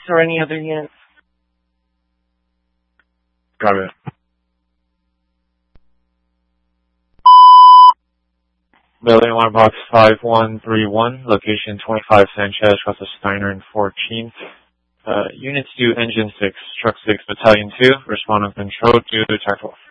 or any other units. Got it. Building Alarm Box 5131, location 25 Sanchez, across the Steiner and 14th. Units to Engine 6, Truck 6, Battalion 2, respond on control to Attack 12.